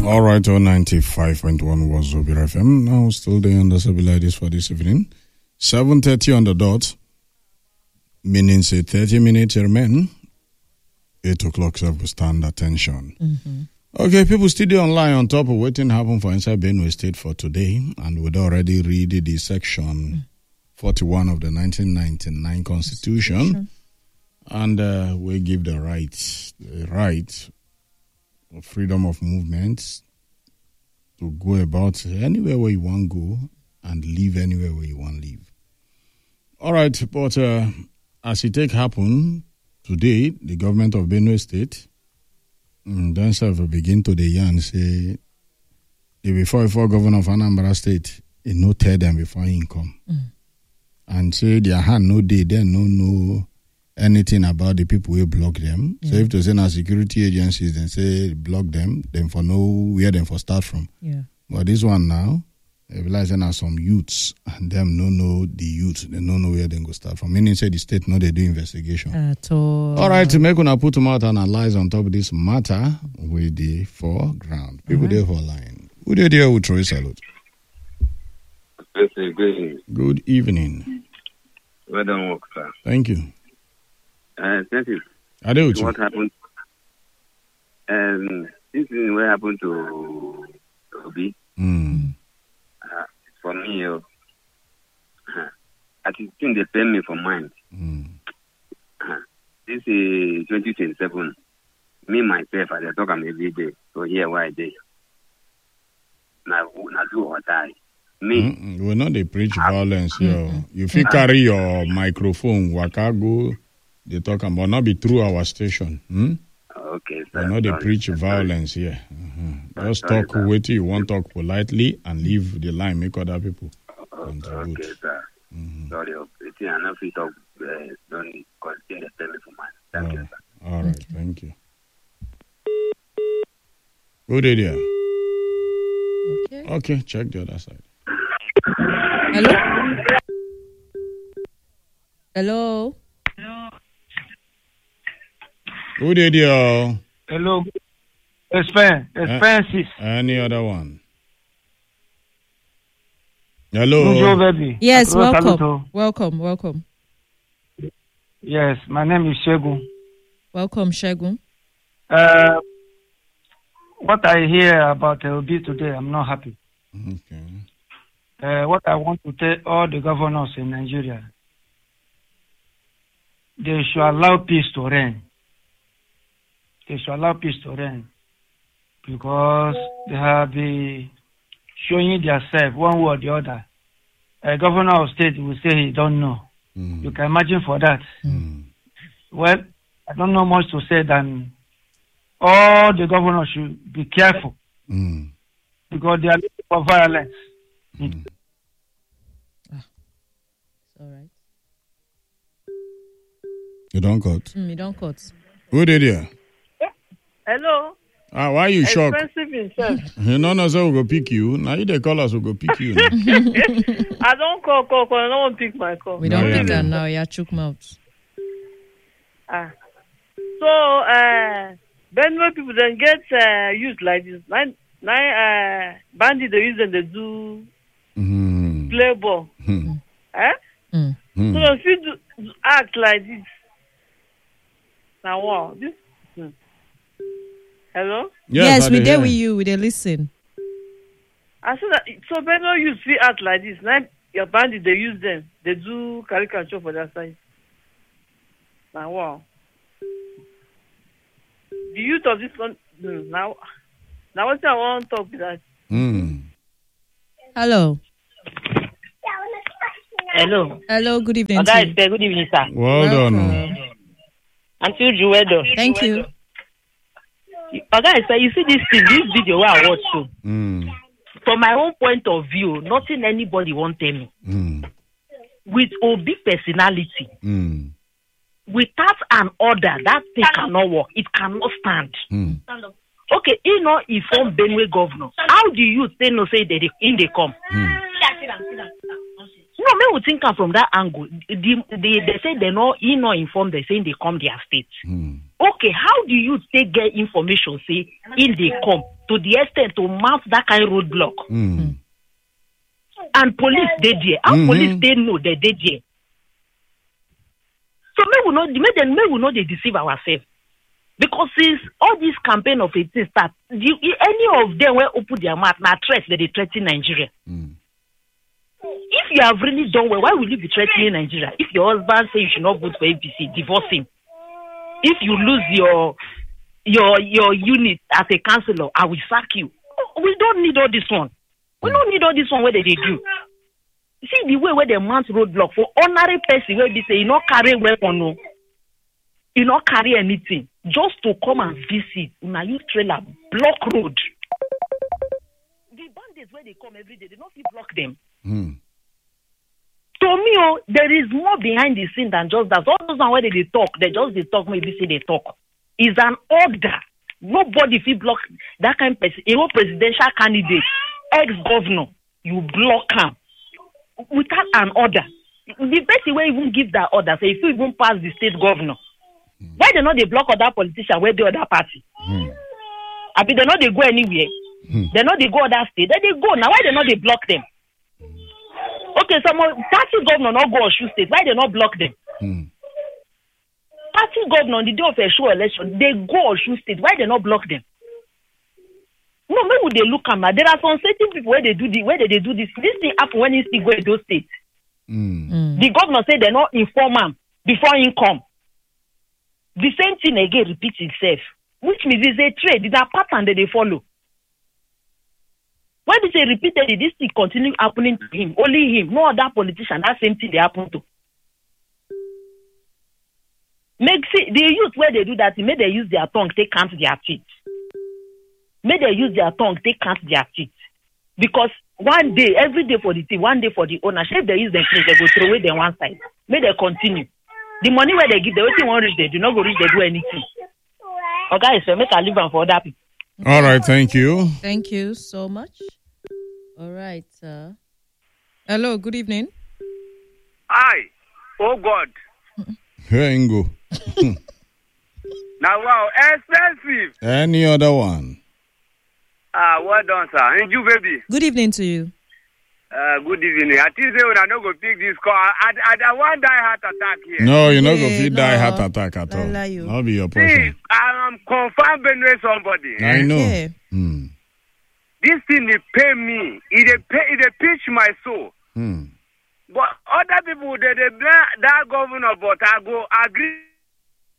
All right, 95.1 was Zobir FM. Now still there on the Stabilities for this evening. 7:30 on the dot. Meaning say 30 minutes remain. 8 o'clock, so we stand attention. Mm-hmm. Okay, people still online on top of waiting happen for inside Benue State for today. And we'd already read the section 41 of the 1999 Constitution. And we give the right of freedom of movement to go about anywhere where you want to go and live anywhere where you want to live. All right, but as it take happen today, the government of Benue State then begin to the yarn say the before governor of Anambra State, he no tell them before he come. And say their hand no day, they no know anything about the people who block them. So if to send our security agencies and say block them, then for know where them for start from. Yeah. But this one now, they realize there are some youths and them no know the youth, they don't know where they go start from. Meaning say the state know they do investigation. At all. All right, to make una put them out and analyze on top of this matter with the foreground. People there for line. Who they there with Troy Salute? Good evening. Good evening. Well done work, sir. Thank you. Thank you. I do. What happened? This thing what happened to Obi? For me, I think they pay me for mine. This is 2027. Me myself, I talk am every day. So here why I day. Now do or die. Me. We're not they preach violence. You feel carry your microphone, waka go. They talk about not be through our station. Okay, sir. We're not they preach violence here. Just talk with you want talk politely and leave the line. Make other people contribute. Okay, sir. Sorry, I know if you talk, don't because they pay me for mine. Thank you, sir. All right, thank you. Good idea. Okay, check the other side. Hello. Good idea. Hello. It's Francis. Any other one? Hello. Bonjour, baby. Yes, Hello, welcome. Yes, my name is Shegun. Welcome, Shegun. What I hear about Obi today, I'm not happy. Okay. What I want to tell all the governors in Nigeria, they should allow peace to reign. They should allow peace to reign because they have been showing themselves one way or the other. A governor of state will say he don't know. You can imagine for that. Well, I don't know much to say than all the governors should be careful because they are looking for violence. All right. You don't cut. You don't cut. Who did you? Hello. Why are you shocked? Expensive himself. No, so we go pick you. Now you the call us, we go pick you. I don't call. I don't want to pick my call. We don't pick that now. Yeah, chook mouth. So, Benue people then get used like this. Nine bandit they use them they do play ball. So if you do act like this, now wow, this. Hello? Yes, we there with you. We there listen. I said that so Benue use free act like this. Now your bandit they use them. They do caricature for their side. Now wow. The youth of this one now what I want to talk with that. Hello. Hello, good evening. Guys, good evening, sir. Well done. Until you weather. Thank you. Guys, you see this video where I watch so. From my own point of view, nothing anybody won't tell me. With Obi personality, without an order, that thing cannot work. It cannot stand. Okay, you know, if from Benue governor, how do you say no? Say they come. No, men would think from that angle. They say they know, informed. They say they come their state. Okay, how do you take get information, say, in they come to the extent to mount that kind of roadblock? And police they there. How police they know that they there? So may we not they deceive ourselves. Because since all this campaign of 18 start, any of them will open their mouth now threat that they threaten Nigeria. If you have really done well, why will you be threatening Nigeria? If your husband say you should not vote for APC, divorce him. If you lose your unit as a councillor, I will sack you. We don't need all this one. We don't need all this one where they do. See the way where they mount roadblock for ordinary person where they say you not carry weapon, no, you not carry anything, just to come and visit. Now use trailer block road. The bandits where they come every day, they don't block them. To me, there is more behind the scene than just that. All those where they talk, they talk, maybe say they talk. It's an order. Nobody if you block that kind of person, a presidential candidate, ex-governor, you block him without an order. The person will even give that order, say if you even pass the state governor, why they not they block other politician where the other party? I mean, they not they go anywhere. They not they go other state. They go now. Why they not they block them? Okay, some party governor not go Osun State. Why they not block them? Party governor on the day of a show election, they go Osun State. Why they not block them? No, maybe they look at that. There are some certain people where they do this. This thing happen when you still go to those states. The governor say they not inform him before he come. The same thing again repeats itself, which means it's a trade. It's a pattern that they follow. When they say repeatedly, this thing continue happening to him, only him, no other politician, that same thing they happen to. The youth where they do that, may they use their tongue, they count their teeth. May they use their tongue, they count their teeth. Because one day, every day for the team, one day for the ownership, they use them, they go throw away them one side. May they continue. The money where they give, they won't reach, they do not go reach, they do anything. Okay, so make a leave for other people. All right, thank you. Thank you so much. All right. Hello, good evening. Hi. Oh, God. Here you go. Now, wow, expensive. Any other one? Well done, sir. And you, baby. Good evening to you. Good evening. I think when I don't go pick this call, I want die heart attack here. No, you're not going to die heart attack at all. That'll be your portion. See, I'm confirmed Benue somebody. I know. Okay. This thing, they pay me. It pinch my soul. But other people, they blame that governor, but I go agree